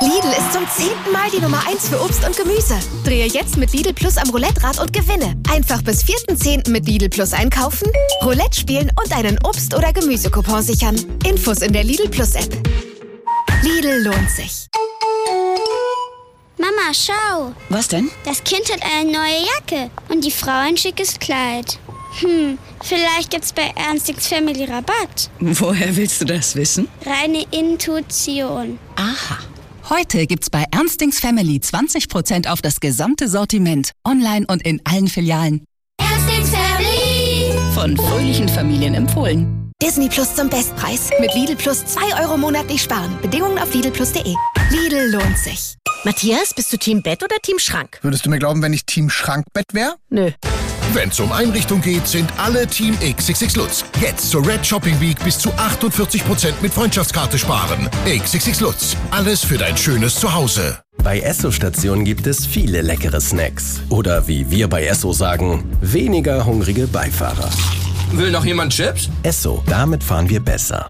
Lidl ist zum 10. Mal die Nummer 1 für Obst und Gemüse. Drehe jetzt mit Lidl Plus am Roulette-Rad und gewinne. Einfach bis 4.10. mit Lidl Plus einkaufen, Roulette spielen und einen Obst- oder Gemüsecoupon sichern. Infos in der Lidl Plus App. Lidl lohnt sich. Mama, schau. Was denn? Das Kind hat eine neue Jacke und die Frau ein schickes Kleid. Vielleicht gibt's bei Ernstings Family Rabatt. Woher willst du das wissen? Reine Intuition. Aha. Heute gibt's bei Ernstings Family 20% auf das gesamte Sortiment. Online und in allen Filialen. Ernstings Family. Von fröhlichen Familien empfohlen. Disney Plus zum Bestpreis. Mit Lidl Plus 2 Euro monatlich sparen. Bedingungen auf lidlplus.de. Lidl lohnt sich. Matthias, bist du Team Bett oder Team Schrank? Würdest du mir glauben, wenn ich Team Schrankbett wäre? Nö. Wenn es um Einrichtung geht, sind alle Team XXX Lutz. Jetzt zur Red Shopping Week bis zu 48% mit Freundschaftskarte sparen. XXX Lutz. Alles für dein schönes Zuhause. Bei Esso-Stationen gibt es viele leckere Snacks. Oder wie wir bei Esso sagen, weniger hungrige Beifahrer. Will noch jemand Chips? Esso, damit fahren wir besser.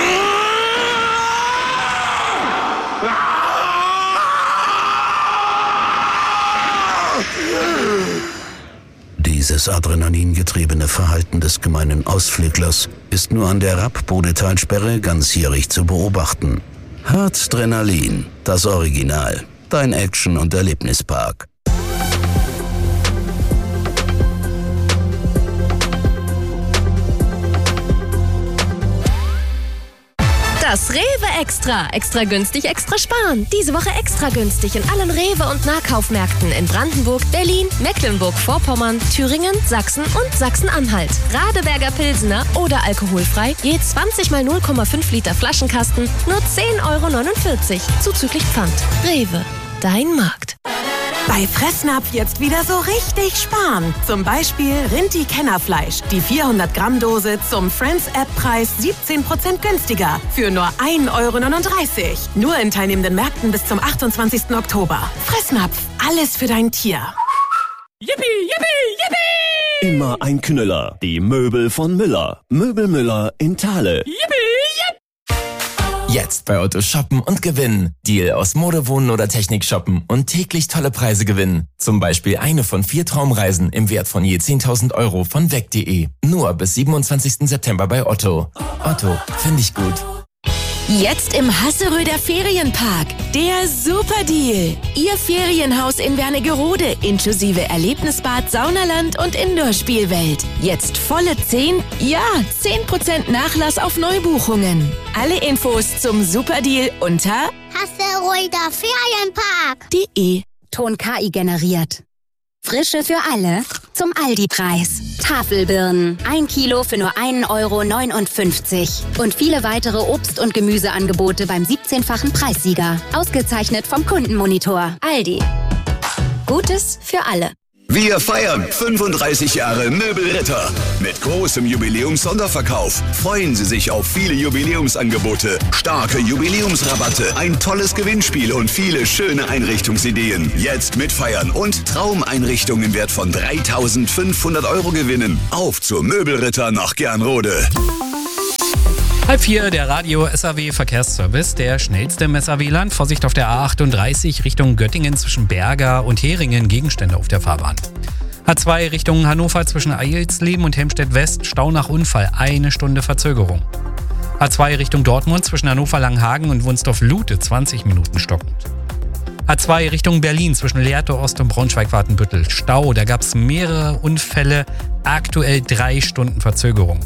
Dieses adrenalingetriebene Verhalten des gemeinen Ausflüglers ist nur an der Rapp-Bodetalsperre ganzjährig zu beobachten. Harzdrenalin, das Original. Dein Action- und Erlebnispark. Das Rewe Extra. Extra günstig, extra sparen. Diese Woche extra günstig in allen Rewe- und Nahkaufmärkten in Brandenburg, Berlin, Mecklenburg-Vorpommern, Thüringen, Sachsen und Sachsen-Anhalt. Radeberger Pilsener oder alkoholfrei, je 20 mal 0,5 Liter Flaschenkasten, nur 10,49 €. Zuzüglich Pfand. Rewe. Dein Markt. Bei Fressnapf jetzt wieder so richtig sparen. Zum Beispiel Rinti-Kennerfleisch. Die 400-Gramm-Dose zum Friends-App-Preis 17% günstiger. Für nur 1,39 €. Nur in teilnehmenden Märkten bis zum 28. Oktober. Fressnapf. Alles für dein Tier. Yippie, yippie, yippie! Immer ein Knüller. Die Möbel von Müller. Möbel Müller in Thale. Yippie, yipp! Jetzt bei Otto shoppen und gewinnen. Deal aus Modewohnen oder Technik shoppen und täglich tolle Preise gewinnen. Zum Beispiel eine von 4 Traumreisen im Wert von je 10.000 € von weg.de. Nur bis 27. September bei Otto. Otto, finde ich gut. Jetzt im Hasseröder Ferienpark. Der Superdeal. Ihr Ferienhaus in Wernigerode inklusive Erlebnisbad, Saunaland und Indoor-Spielwelt. Jetzt volle 10% Nachlass auf Neubuchungen. Alle Infos zum Superdeal unter Hasseröder Ferienpark.de. Ton KI generiert. Frische für alle zum Aldi-Preis. Tafelbirnen, 1 Kilo für nur 1,59 € und viele weitere Obst- und Gemüseangebote beim 17-fachen Preissieger. Ausgezeichnet vom Kundenmonitor. Aldi. Gutes für alle. Wir feiern 35 Jahre Möbelritter. Mit großem Jubiläums-Sonderverkauf freuen Sie sich auf viele Jubiläumsangebote, starke Jubiläumsrabatte, ein tolles Gewinnspiel und viele schöne Einrichtungsideen. Jetzt mitfeiern und Traumeinrichtungen im Wert von 3.500 € gewinnen. Auf zur Möbelritter nach Gernrode. 3:30, der Radio-SAW-Verkehrsservice, der schnellste im SAW-Land. Vorsicht auf der A38 Richtung Göttingen zwischen Berga und Heringen, Gegenstände auf der Fahrbahn. A2 Richtung Hannover zwischen Eilsleben und Helmstedt West, Stau nach Unfall, 1 Stunde Verzögerung. A2 Richtung Dortmund zwischen Hannover-Langenhagen und Wunsdorf-Lute, 20 Minuten stockend. A2 Richtung Berlin zwischen Lehrte Ost und Braunschweig-Wartenbüttel, Stau, da gab es mehrere Unfälle, aktuell 3 Stunden Verzögerung.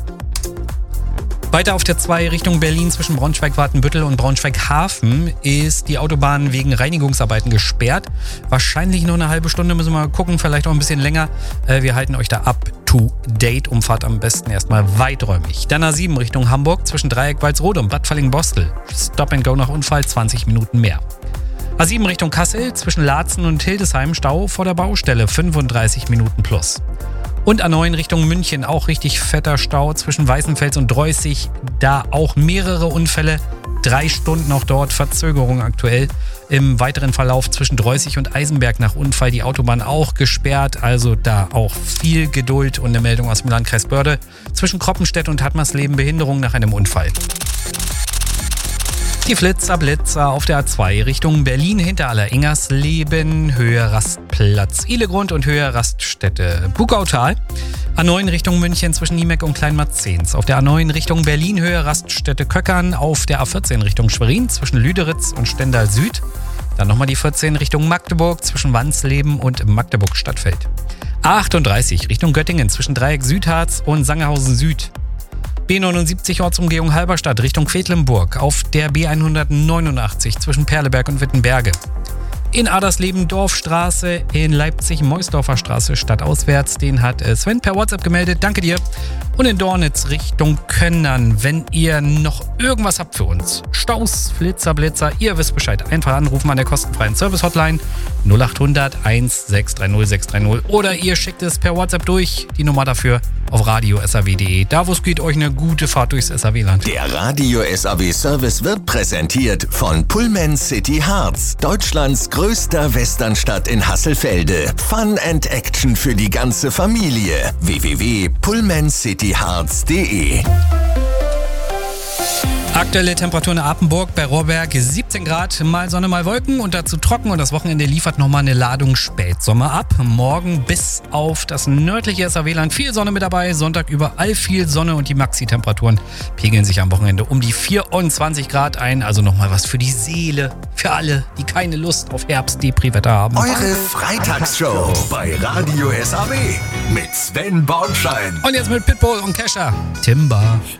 Weiter auf der 2 Richtung Berlin zwischen Braunschweig-Wartenbüttel und Braunschweig-Hafen ist die Autobahn wegen Reinigungsarbeiten gesperrt. Wahrscheinlich nur eine halbe Stunde, müssen wir mal gucken, vielleicht auch ein bisschen länger. Wir halten euch da up to date. Umfahrt am besten erstmal weiträumig. Dann A7 Richtung Hamburg zwischen Dreieck Walsrode und Bad Falling-Bostel. Stop and go nach Unfall, 20 Minuten mehr. A7 Richtung Kassel zwischen Laatzen und Hildesheim, Stau vor der Baustelle, 35 Minuten plus. Und A9 Richtung München, auch richtig fetter Stau zwischen Weißenfels und Dreußig. Da auch mehrere Unfälle, 3 Stunden auch dort, Verzögerung aktuell. Im weiteren Verlauf zwischen Dreußig und Eisenberg nach Unfall die Autobahn auch gesperrt. Also da auch viel Geduld und eine Meldung aus dem Landkreis Börde. Zwischen Kroppenstedt und Hattmersleben Behinderung nach einem Unfall. Die Flitzer-Blitzer auf der A2 Richtung Berlin hinter Aller-Ingersleben, Höhe Rastplatz Ihlegrund und Höhe Raststätte Bugautal. A9 Richtung München zwischen Niemeck und Kleinmarzens. Auf der A9 Richtung Berlin, Höhe Raststätte Köckern. Auf der A14 Richtung Schwerin zwischen Lüderitz und Stendal Süd. Dann nochmal die 14 Richtung Magdeburg zwischen Wansleben und Magdeburg Stadtfeld. A38 Richtung Göttingen zwischen Dreieck Südharz und Sangerhausen Süd. B79 Ortsumgehung Halberstadt Richtung Quedlinburg. Auf der B189 zwischen Perleberg und Wittenberge. In Adersleben Dorfstraße, in Leipzig Meusdorfer Straße stadtauswärts. Den hat Sven per WhatsApp gemeldet. Danke dir. Und in Dornitz Richtung Könnern, wenn ihr noch irgendwas habt für uns. Staus, Flitzer, Blitzer, ihr wisst Bescheid. Einfach anrufen an der kostenfreien Service-Hotline 0800 1630 630 oder ihr schickt es per WhatsApp durch. Die Nummer dafür auf radio.saw.de. Davos geht euch eine gute Fahrt durchs SAW-Land. Der Radio SAW Service wird präsentiert von Pullman City Harz, Deutschlands größter Westernstadt in Hasselfelde. Fun and Action für die ganze Familie. www.pullmancityharz.de. Aktuelle Temperatur in Apenburg bei Rohrberg 17 Grad, mal Sonne, mal Wolken und dazu trocken und das Wochenende liefert nochmal eine Ladung Spätsommer ab. Morgen bis auf das nördliche SAW-Land viel Sonne mit dabei, Sonntag überall viel Sonne und die Maxi-Temperaturen pegeln sich am Wochenende um die 24 Grad ein. Also nochmal was für die Seele, für alle, die keine Lust auf Herbst-Depri-Wetter haben. Eure Freitagsshow bei Radio SAW mit Sven Bornschein. Und jetzt mit Pitbull und Kesha. Timber.